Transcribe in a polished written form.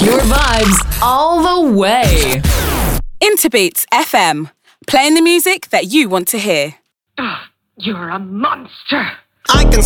Your vibes all the way. Interbeats FM, playing the music that you want to hear. You're a monster. I can